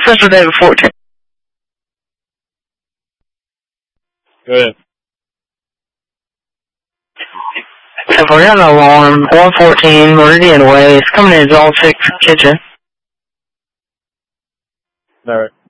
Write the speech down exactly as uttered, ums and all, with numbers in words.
Central David fourteen. Go ahead. ten four, got an alarm, one fourteen Meridian Way. It's coming in Zone six Kitchen. All right.